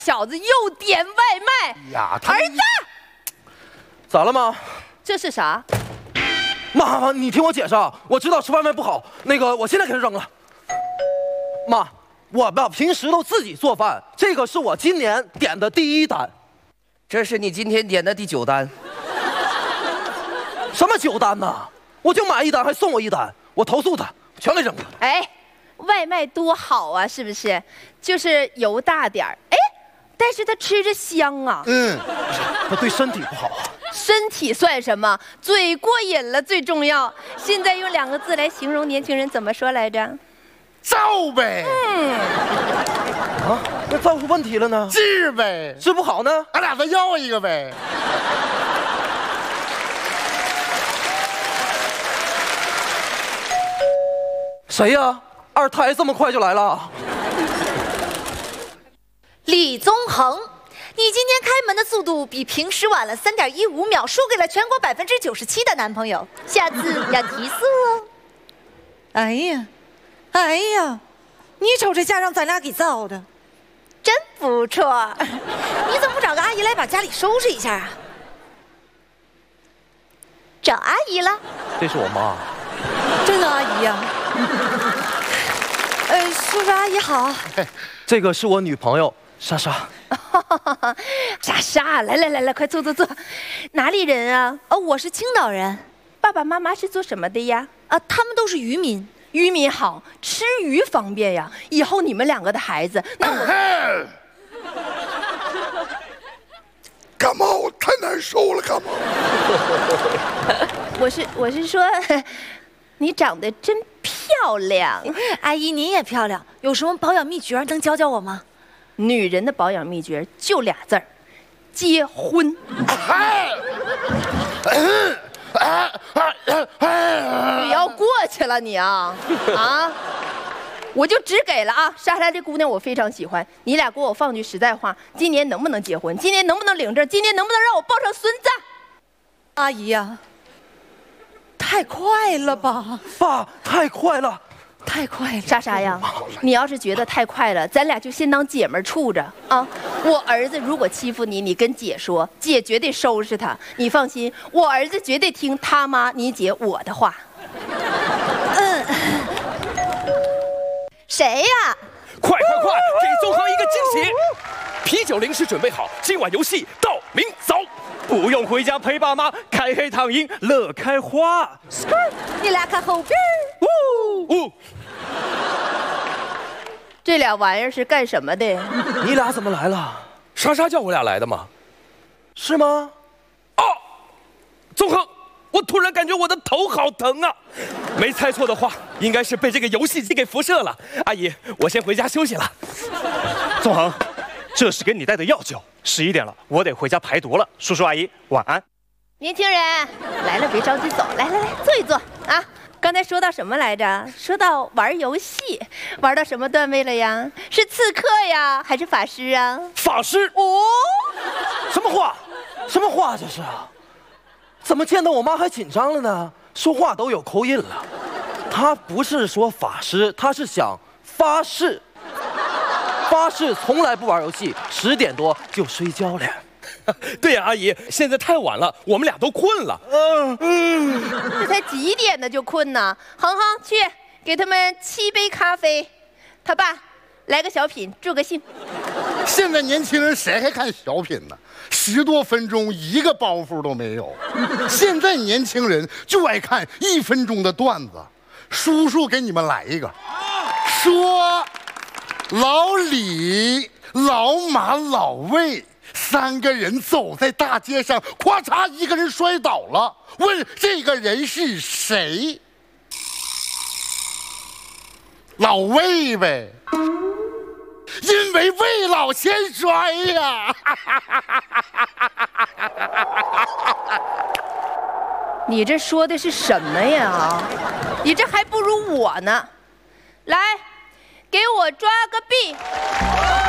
小子又点外卖呀！儿子， 咋了妈？ 这是啥？ 妈，你听我解释啊！我知道吃外卖不好，我现在给他扔了。妈，我吧平时都自己做饭，这个是我今年点的第1单。 这是你今天点的第9单。 什么9单呢？我就买1单还送我1单，我投诉他，全给扔了。 哎，外卖多好啊，是不是？就是油大点儿，哎，但是它吃着香啊。 它对身体不好啊。 身体算什么？嘴过瘾了最重要。现在用2个字来形容年轻人，怎么说来着？ 造呗。 啊，那造出问题了呢？ 治呗。 治不好呢？ 俺俩再要一个呗。 谁呀？二胎这么快就来了？ 李宗恒，你今天开门的速度比平时晚了3.15秒，输给了全国97%的男朋友，下次要提速哦。 哎呀，你瞅这家让咱俩给造的， 真不错。你怎么不找个阿姨来把家里收拾一下啊？找阿姨了？ 这是我妈。 这个阿姨呀、叔叔阿姨好。 这个是我女朋友莎莎。 莎莎，来，快坐。哪里人啊？ 哦，我是青岛人。 爸爸妈妈是做什么的呀？ 他们都是渔民。 渔民好，吃鱼方便呀。以后你们2个的孩子，那我感冒太难受了，感冒。 我是说，你长得真漂亮。 阿姨您也漂亮，有什么保养秘诀能教教我吗？ 女人的保养秘诀就2字儿：结婚。你要过去了你啊！我就只给了啊！莎莎这姑娘我非常喜欢，你俩给我放句实在话，今年能不能结婚？今年能不能领证？今年能不能让我抱上孙子？ 阿姨呀、太快了吧？ 爸，太快了。 太快了， 莎莎呀，你要是觉得太快了，咱俩就先当姐们处着啊。我儿子如果欺负你，你跟姐说，姐绝对收拾他。你放心，我儿子绝对听他妈、你姐我的话。 谁呀？ 快，给宗恒一个惊喜！啤酒零食准备好，今晚游戏到明早，不用回家陪爸妈，开黑躺赢，乐开花。 你俩看后边。 这俩玩意儿是干什么的？ 你俩怎么来了？ 莎莎叫我俩来的吗？ 是吗？ 哦，宗恒，我突然感觉我的头好疼啊！没猜错的话，应该是被这个游戏机给辐射了。阿姨，我先回家休息了。 宗恒，这是给你带的药酒，11点了，我得回家排毒了。叔叔阿姨，晚安。 年轻人来了，别着急走，来，坐一坐啊。刚才说到什么来着？说到玩游戏，玩到什么段位了呀？是刺客呀，还是法师啊？ 法师哦， 什么话这是啊？怎么见到我妈还紧张了呢？说话都有口音了。她不是说法师，她是想发誓，发誓从来不玩游戏，10点多就睡觉了。 对呀，阿姨，现在太晚了，我们俩都困了。 这才几点呢就困呢？恒去给他们7杯咖啡，他爸来个小品，助个兴。 现在年轻人谁还看小品呢？10多分钟一个包袱都没有。现在年轻人就爱看1分钟的段子。叔叔给你们来一个，说老李、老马、老魏3个人走在大街上，咔嚓一个人摔倒了，问这个人是谁？老魏呗，因为魏老先摔呀。 你这说的是什么呀？你这还不如我呢。来，给我抓个币。